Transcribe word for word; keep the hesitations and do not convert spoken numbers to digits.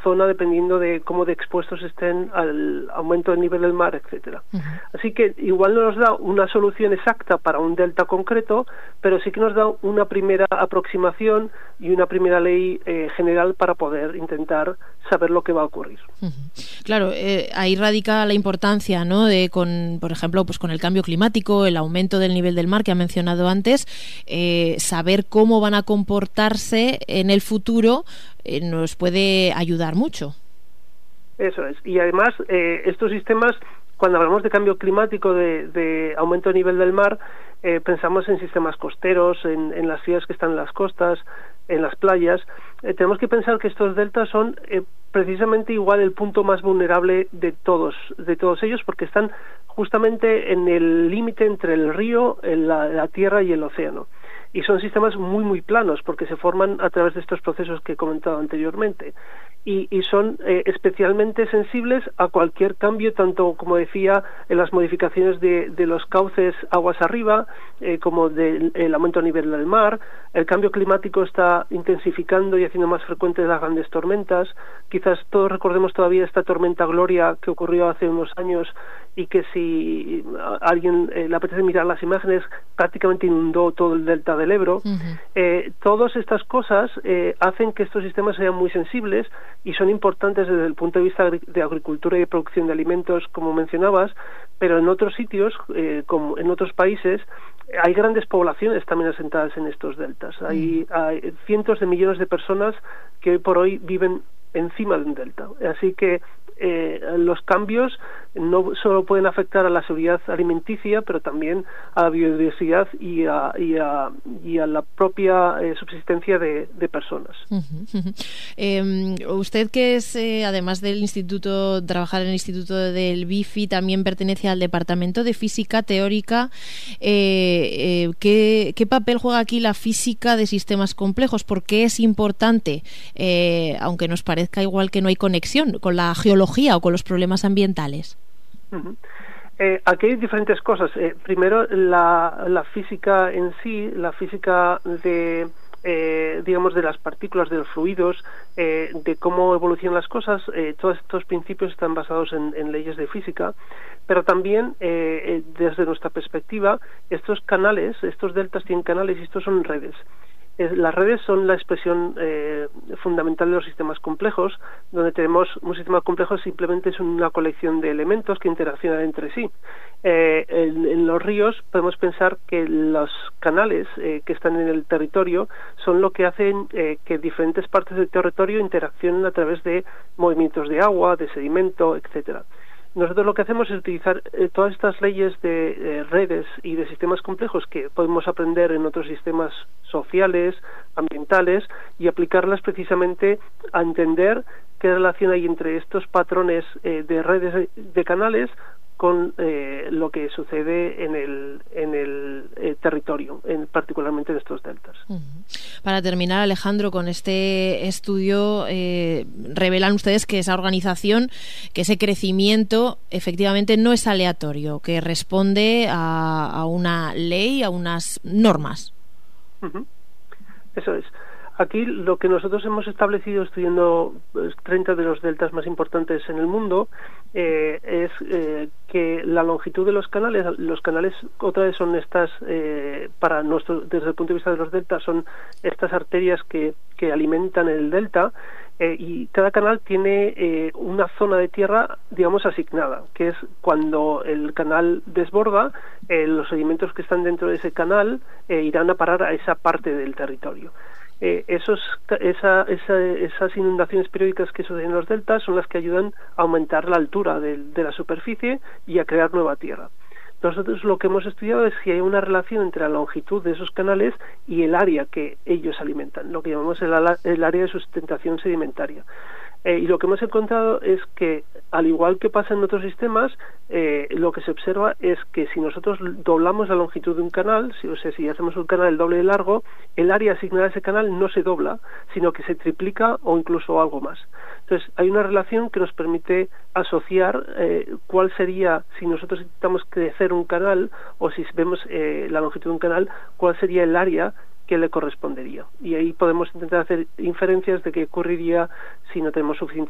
zona dependiendo de cómo de expuestos estén al aumento del nivel del mar, etcétera. Uh-huh. Así que igual no nos da una solución exacta para un delta concreto, pero sí que nos da una primera aproximación y una primera ley eh, general para poder intentar saber lo que va a ocurrir. Uh-huh. Claro, eh, ahí radica la importancia, ¿no?, de con, por ejemplo, pues con el cambio climático, el aumento del nivel del mar que ha mencionado antes, eh, saber cómo van a comportarse en el futuro eh, nos puede ayudar mucho. Eso es. Y además, eh, estos sistemas, cuando hablamos de cambio climático, de, de aumento del nivel del mar, eh, pensamos en sistemas costeros, en, en las ciudades que están en las costas, en las playas. Eh, tenemos que pensar que estos deltas son eh, precisamente igual el punto más vulnerable de todos, de todos ellos, porque están justamente en el límite entre el río, la, la tierra y el océano. Y son sistemas muy, muy planos, porque se forman a través de estos procesos que he comentado anteriormente. Y, y son eh, especialmente sensibles a cualquier cambio, tanto, como decía, en las modificaciones de, de los cauces aguas arriba, eh, como del el aumento a nivel del mar. El cambio climático está intensificando y haciendo más frecuentes las grandes tormentas. Quizás todos recordemos todavía esta tormenta Gloria que ocurrió hace unos años y que, si a alguien eh, le apetece mirar las imágenes, prácticamente inundó todo el delta del Ebro. Uh-huh. Eh, todas estas cosas eh, hacen que estos sistemas sean muy sensibles y son importantes desde el punto de vista de agricultura y de producción de alimentos, como mencionabas, pero en otros sitios, eh, como en otros países, hay grandes poblaciones también asentadas en estos deltas. Hay, hay cientos de millones de personas que hoy por hoy viven encima de un delta. Así que eh, los cambios no solo pueden afectar a la seguridad alimenticia, pero también a la biodiversidad y a, y a, y a la propia eh, subsistencia de, de personas. Uh-huh, uh-huh. Eh, usted, que es, eh, además del instituto, trabajar en el Instituto del B I F I, también pertenece al Departamento de Física Teórica. Eh, eh, ¿qué, ¿Qué papel juega aquí la física de sistemas complejos? ¿Por qué es importante, eh, aunque nos parezca igual que no hay conexión con la geología o con los problemas ambientales? Uh-huh. Eh, aquí hay diferentes cosas. Eh, primero, la, la física en sí, la física de, eh, digamos, de las partículas, de los fluidos, eh, de cómo evolucionan las cosas. Eh, todos estos principios están basados en, en leyes de física, pero también, eh, desde nuestra perspectiva, estos canales, estos deltas tienen canales y estos son redes. Las redes son la expresión eh, fundamental de los sistemas complejos, donde tenemos un sistema complejo simplemente es una colección de elementos que interaccionan entre sí. Eh, en, en los ríos podemos pensar que los canales eh, que están en el territorio son lo que hacen eh, que diferentes partes del territorio interaccionen a través de movimientos de agua, de sedimento, etcétera. Nosotros lo que hacemos es utilizar eh, todas estas leyes de eh, redes y de sistemas complejos que podemos aprender en otros sistemas sociales, ambientales, y aplicarlas precisamente a entender qué relación hay entre estos patrones eh, de redes de, de canales con eh, lo que sucede en el en el eh, territorio, en, particularmente en estos deltas. Uh-huh. Para terminar, Alejandro, con este estudio eh, revelan ustedes que esa organización, que ese crecimiento efectivamente no es aleatorio, que responde a, a una ley, a unas normas. Uh-huh. Eso es. Aquí lo que nosotros hemos establecido estudiando pues, treinta de los deltas más importantes en el mundo eh, es eh, que la longitud de los canales, los canales otra vez son estas, eh, para nuestro, desde el punto de vista de los deltas, son estas arterias que, que alimentan el delta, eh, y cada canal tiene eh, una zona de tierra, digamos, asignada, que es cuando el canal desborda, eh, los sedimentos que están dentro de ese canal eh, irán a parar a esa parte del territorio. Eh, esos, esa, esa, esas inundaciones periódicas que suceden en los deltas son las que ayudan a aumentar la altura de, de la superficie y a crear nueva tierra. Nosotros lo que hemos estudiado es si hay una relación entre la longitud de esos canales y el área que ellos alimentan, lo que llamamos el, el área de sustentación sedimentaria. Eh, y lo que hemos encontrado es que, al igual que pasa en otros sistemas, eh, lo que se observa es que si nosotros doblamos la longitud de un canal, si, o sea, si hacemos un canal el doble de largo, el área asignada a ese canal no se dobla, sino que se triplica o incluso algo más. Entonces, hay una relación que nos permite asociar eh, cuál sería, si nosotros intentamos crecer un canal, o si vemos eh, la longitud de un canal, cuál sería el área que le correspondería. Y ahí podemos intentar hacer inferencias de qué ocurriría si no tenemos suficiente